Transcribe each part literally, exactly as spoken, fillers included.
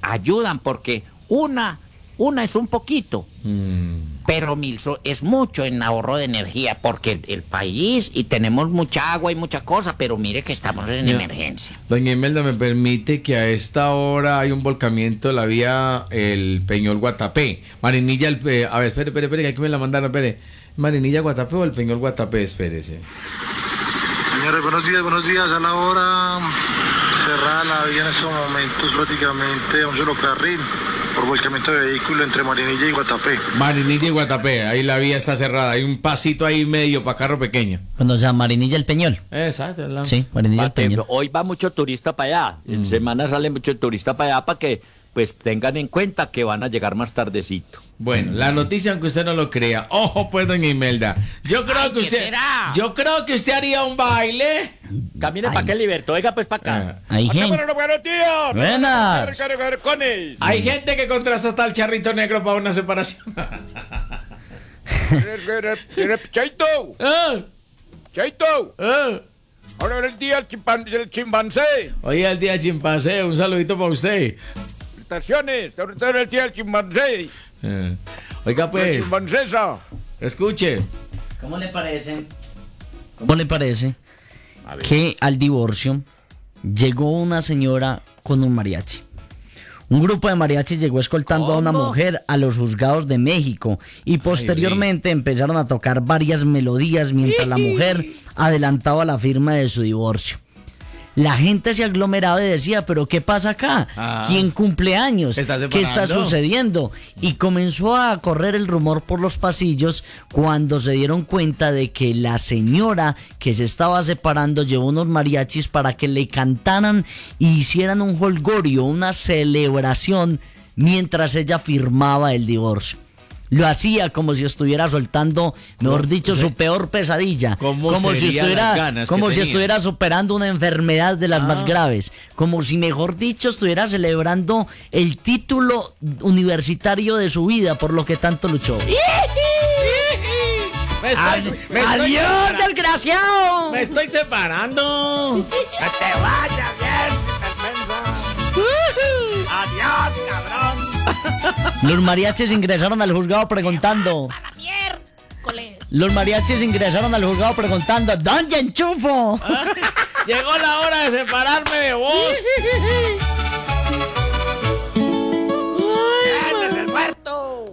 ayudan porque una, una es un poquito. Mm. Pero mil so- es mucho en ahorro de energía porque el, el país y tenemos mucha agua y mucha cosa, pero mire que estamos en No. emergencia. Doña Imelda, me permite que a esta hora hay un volcamiento de la vía El Peñol Guatapé. Marinilla, el, eh, a ver, espere, espere, espere, que aquí me la mandaron, espere. Marinilla Guatapé o el Peñol Guatapé, espérese. Señores, buenos días, buenos días. A la hora cerrada la vía en estos momentos prácticamente a un solo carril por volcamiento de vehículo entre Marinilla y Guatapé. Marinilla y Guatapé, ahí la vía está cerrada, hay un pasito ahí medio para carro pequeño. Cuando sea Marinilla el Peñol. Exacto. La... Sí, Marinilla el Pa- que Peñol. hoy va mucho turista para allá. En semana sale mucho turista para allá para que pues tengan en cuenta que van a llegar más tardecito. Bueno, la noticia, aunque usted no lo crea. Ojo, pues, doña Imelda. Yo creo Ay, que ¿qué usted. será? Yo creo que usted haría un baile. Camine para que Liberto, oiga pues para acá. Ah. Hay gente. buenos días! Buenas. Hay gente que contrasta hasta el charrito negro para una separación. Chaito, Ah, Chaito, ah. ahora es el día del, chimpan- del chimpancé. Hoy es el día de chimpancé, un saludito para usted. Felicitaciones, ahorita es el día del chimpancé. Ah. Oiga, La pues, chimpancesa. escuche. ¿Cómo le parece? ¿Cómo le parece que al divorcio llegó una señora con un mariachi? Un grupo de mariachis llegó escoltando a una ¿Cómo? mujer a los juzgados de México y posteriormente empezaron a tocar varias melodías mientras la mujer adelantaba la firma de su divorcio. La gente se aglomeraba y decía, ¿pero qué pasa acá? Ah. ¿Quién cumple años? ¿Se está ¿Qué está separando? sucediendo? Y comenzó a correr el rumor por los pasillos cuando se dieron cuenta de que la señora que se estaba separando llevó unos mariachis para que le cantaran y hicieran un holgorio, una celebración mientras ella firmaba el divorcio. Lo hacía como si estuviera soltando, mejor ¿Cómo dicho, se- su peor pesadilla. cómo como si serían estuviera, las ganas que como si tenía? estuviera superando una enfermedad de las Ah. más graves. Como si, mejor dicho, estuviera celebrando el título universitario de su vida por lo que tanto luchó. Me estoy, me estoy ¡Adiós, separa- desgraciado! me estoy separando. ¡Que te vaya bien, sinvergüenza! ¡Adiós, cabrón! Los mariachis ingresaron al juzgado preguntando. ¡A la miércoles! Los mariachis ingresaron al juzgado preguntando. ¿Dónde enchufo? Llegó la hora de separarme de vos. ¡Ese es el muerto!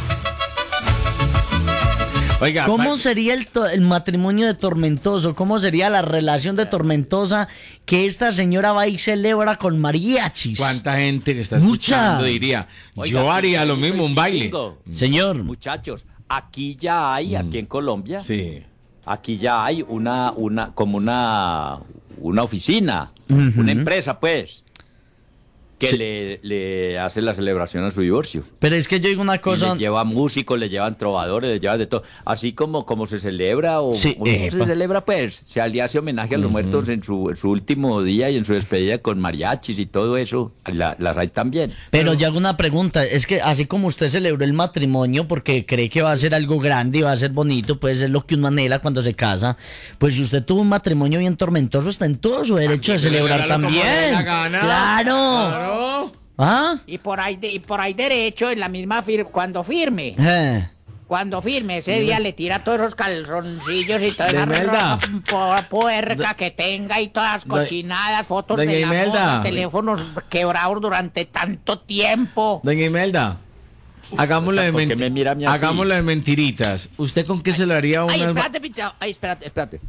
Oiga, ¿Cómo pa- sería el, to- el matrimonio de Tormentoso? ¿Cómo sería la relación de Tormentosa que esta señora va y celebra con mariachis? ¿cuánta gente que está Mucha. escuchando diría? Oiga, Yo haría lo y- mismo, un y- baile. chingo. Señor, Muchachos, aquí ya hay, aquí en Colombia, Sí. aquí ya hay una, una, como una, una oficina, Ujú. una empresa, pues, que le, le hace la celebración a su divorcio. pero es que yo digo una Y cosa. le llevan músicos, le llevan trovadores, le llevan de todo. Así como, como se celebra o Sí, o no se epa. celebra, pues, se le hace homenaje a los muertos en su, en su último día y en su despedida con mariachis y todo eso. La- las hay también. Pero yo hago una pregunta, es que así como usted celebró el matrimonio porque cree que va a ser algo grande y va a ser bonito, pues es lo que uno anhela cuando se casa, pues si usted tuvo un matrimonio bien tormentoso, está en todo su derecho de celebrar celebrarlo como le dé también. la gana. Claro. Claro. ¿Ah? Y por ahí, de- y por ahí derecho, en la misma firma, cuando firme, Eh. cuando firme, ese día le tira todos esos calzoncillos y toda esa Doña Imelda. ropa pu- puerca que tenga y todas las Do- cochinadas, fotos Doña de la Imelda. moza, teléfonos quebrados durante tanto tiempo. Doña Imelda, hagámoslo O sea, de ¿por qué menti- me mira a mí así? hagámoslo de mentiritas. ¿Usted con qué celebraría una? Ay, espérate, pichao. Ay, espérate, espérate.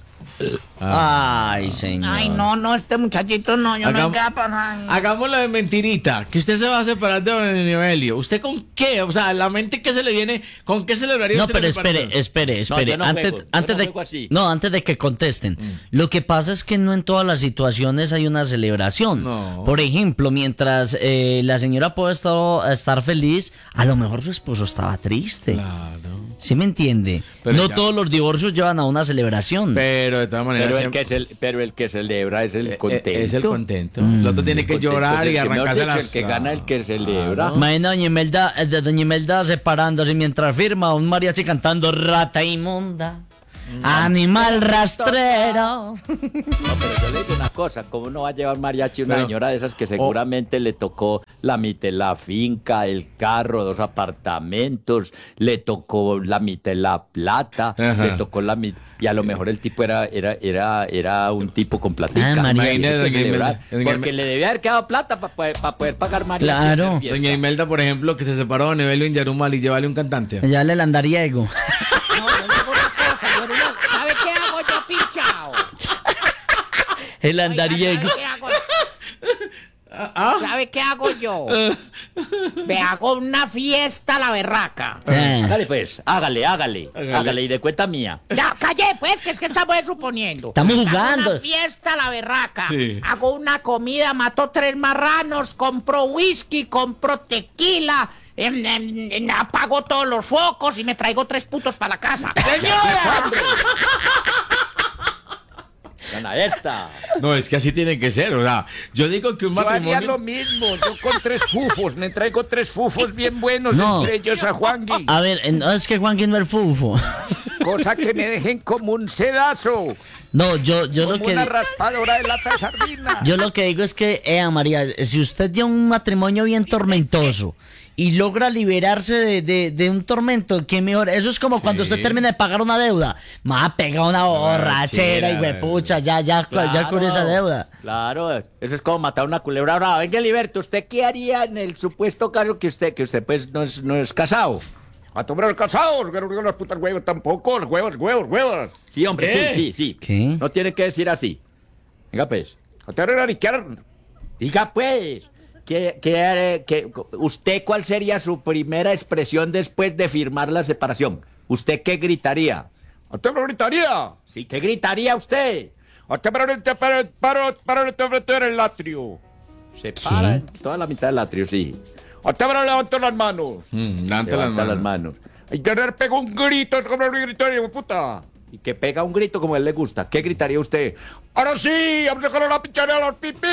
Ay, señor. Ay, no, no, este muchachito no, yo Hagam- no queda para nada. Hagámoslo de mentirita, que usted se va a separar de don Evelio. ¿Usted con qué? O sea, la mente que se le viene, ¿con qué celebraría No, usted pero la espere, separación? espere, espere. yo no antes juego, yo antes no de juego así. no, antes de que contesten. Lo que pasa es que no en todas las situaciones hay una celebración. No. Por ejemplo, mientras eh, la señora puede estar, estar feliz, a lo mejor su esposo estaba triste. Claro. ¿Sí me entiende? Pero no ya- todos los divorcios llevan a una celebración. Pero de todas maneras Pero el, siempre- que cel- pero el que celebra es el eh, contento. es el contento. El otro tiene que Contento, llorar el y que, mejor arrancarse dicho, las... el que gana el que celebra. Imagina doña Imelda, eh, de doña Imelda separándose mientras firma un mariachi cantando Rata Inmunda. Animal rastrero. No, pero yo le digo una cosa, ¿cómo no va a llevar mariachi una Pero- señora de esas que seguramente le tocó la mitad de la finca, el carro, dos apartamentos, le tocó la mitad de la plata, Ajá. le tocó la mitad, y a lo mejor el tipo era, era, era, era un tipo con platica. Ah, María. Tiene que Imagínate, doña celebrar, Imelda, doña porque Imel- le debía haber quedado plata para poder, pa poder pagar mariachi. y Claro. hacer fiesta. Doña Imelda, por ejemplo, que se separó de Nebelio en Yarumal y llevarle un cantante. Ya le andariego. No, yo le digo una cosa, yo no- ¿sabe qué hago yo, pinchao? El Oiga, andariego. ¿sabe qué hago? ¿Sabe qué hago yo? Me hago una fiesta a la berraca. Eh, Hágale pues, hágale, hágale, Hágale. hágale, y de cuenta mía. Ya, callé, pues, que es que estamos suponiendo. Estamos Hago jugando. una fiesta a la berraca. Sí. Hago una comida, mato tres marranos, compro whisky, compro tequila, em, em, em, apago todos los focos y me traigo tres putos para la casa. ¡Señora! Gana esta. No, es que así tiene que ser, o sea, yo digo que un Yo haría matrimonio... lo mismo, yo con tres fufos, me traigo tres fufos bien buenos, No. entre ellos a Juangui, A ver, eh, no, es que Juan no es fufo. cosa que me dejen como un sedazo, No, yo, yo lo como que una raspadora de lata de sardina. yo lo que digo es que, eh, María, si usted tiene un matrimonio bien tormentoso y logra liberarse de, de, de un tormento, qué mejor. Eso es como cuando Sí. usted termina de pagar una deuda. Ma, pega una borrachera y Borrachera, huepucha, ya, ya, ya cubre esa deuda. Claro, eso es como matar una culebra. Ahora, venga, Liberto, ¿usted qué haría en el supuesto caso que usted, que usted pues no es, no es casado? A tomar casados, que no digo las putas huevos tampoco, los huevos, huevos, huevos. Sí, hombre, ¿Qué? sí, sí, sí. ¿Qué? No tiene que decir así. Venga, pues. A te erradicar. Diga, pues. ¿Qué, qué, qué- ¿Usted cuál sería su primera expresión después de firmar la separación? ¿Usted qué gritaría? A te gritaría. Sí, ¿qué gritaría usted? A te para para para para para el atrio. Se para en toda la mitad del atrio, sí. A te para levanto las manos. Mm, levanta las Levanta manos. las manos. Y tener pego un grito, es como un grito, hijo de puta. Y que pega un grito como a él le gusta. ¿Qué gritaría usted? Ahora sí, vamos a dejar la picharea a los pipis.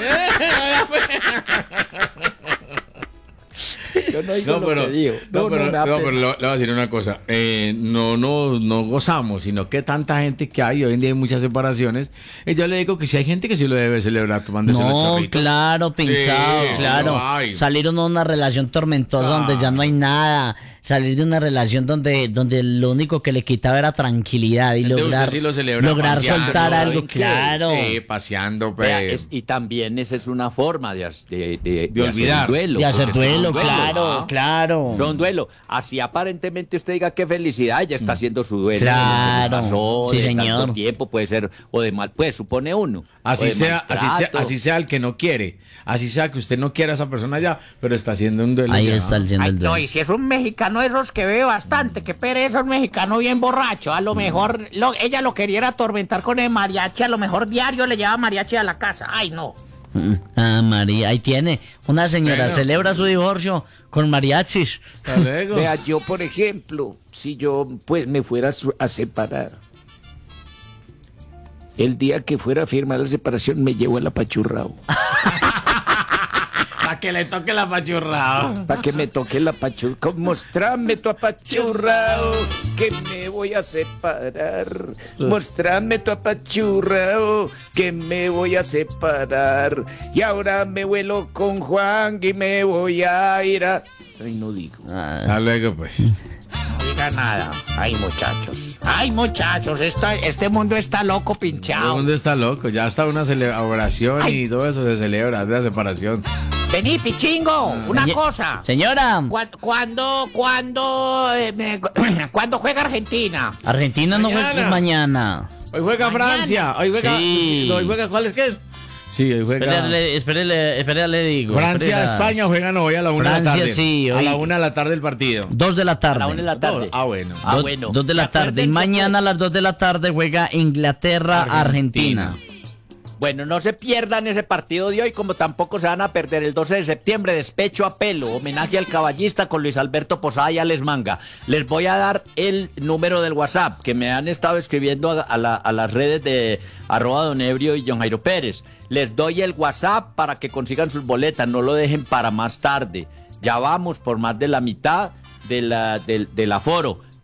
Yo no digo No, lo pero, que digo. no, pero, me da no, pena. pero le, le voy a decir una cosa. Eh, no, no, no gozamos, sino que tanta gente que hay, hoy en día hay muchas separaciones. Y yo le digo que si hay gente que sí lo debe celebrar tomándose los No, chorritos. claro, pinchado, Sí, claro. no hay. Salir uno de una relación tormentosa Ah. donde ya no hay nada. Salir de una relación donde, donde lo único que le quitaba era tranquilidad y Entonces, lograr, usted sí lo celebra lograr paseando, soltar ¿saben algo, qué? claro. Sí, paseando, pues. Vea, es- y también esa es una forma de, as- de, de, De hacer olvidar. un duelo. Y hacer porque es un duelo, claro, ah. claro. Es un duelo. Así aparentemente usted diga qué felicidad, ella está haciendo su duelo. Mm. Claro, De lo que le pasó, sí, de señor. tanto tiempo, puede ser, o de mal, pues supone uno. o Así de sea, así sea, maltrato. así sea el que no quiere, así sea que usted no quiera a esa persona ya, pero está haciendo un duelo. Ahí ya. está el siendo Ay, el duelo. no, y si es un mexicano de esos que bebe bastante, que pereza, un mexicano bien borracho. A lo mejor lo- ella lo quería atormentar con el mariachi, a lo mejor diario le lleva mariachi a la casa. Ay, no. Mm, Ah, María, ahí tiene. Una señora Bueno. celebra su divorcio con mariachis. Hasta luego. Vea, yo, por ejemplo, si yo pues me fuera a su- a separar, el día que fuera a firmar la separación me llevo el apachurrado. Para que le toque la pachurrada. Para que me toque el apachurrado. Mostrame tu apachurrado, que me voy a separar. Mostrame tu apachurrado, que me voy a separar. Y ahora me vuelo con Juan y me voy a ir a... Ay, no digo. Ah, Hasta luego, pues. No diga nada. Ay, muchachos. Ay, muchachos, esta- este mundo está loco, Todo el pinchado. mundo está loco, ya está una celebración Ay. y todo eso se celebra, de la separación. Vení, pichingo, una Oye, cosa. Señora, Cuan- Cuando, cuando, eh, me- cuando juega Argentina? Argentina no juega Mañana. mañana. Hoy juega Mañana. Francia, hoy juega, Sí. sí, hoy juega, ¿cuál es que es? Sí, hoy juega Espérale, espérale, espérale, le digo. Francia, espérale. España juegan hoy a la una de la Francia, tarde. sí, A hoy- la una de la tarde el partido. Dos de la A tarde. la una de la tarde. Ah, bueno. Ah, Dos- bueno. Dos de la Y tarde. Y acuérdense, mañana a las dos de la tarde juega Inglaterra, Argentina. Argentina. Bueno, no se pierdan ese partido de hoy, como tampoco se van a perder el doce de septiembre, Despecho a Pelo, homenaje al caballista con Luis Alberto Posada y Alex Manga. Les voy a dar el número del WhatsApp, que me han estado escribiendo a, a la- a las redes de arroba Don Ebrio y John Jairo Pérez. Les doy el WhatsApp para que consigan sus boletas, no lo dejen para más tarde. Ya vamos por más de la mitad de la, del, del aforo.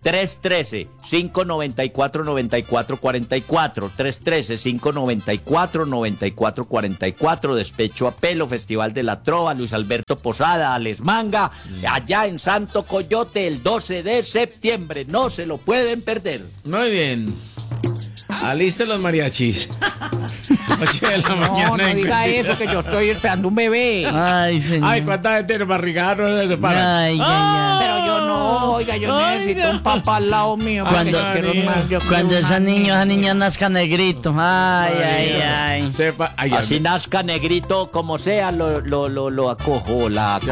tres uno tres, cinco nueve cuatro, nueve cuatro cuatro cuatro, tres uno tres, cinco nueve cuatro, nueve cuatro cuatro cuatro, Despecho a Pelo, Festival de la Trova, Luis Alberto Posada, Alex Manga, allá en Santo Coyote el doce de septiembre, no se lo pueden perder. Muy bien. Aliste los mariachis. ocho de la No, mañana. no en diga Colombia. eso, que yo estoy esperando un bebé. Ay, señor. Ay, ¿cuánta gente en barrigada no se para? Ay, ay, ay. Pero yo no, oiga, yo necesito un papá al lado mío. porque Cuando- yo quiero más, yo quiero Cuando una ese niño, niña. esa niña nazca negrito. Ay, ay, ay. Sepa, ay, Así ay, nazca negrito, como sea, lo, lo, lo, lo acojo, la se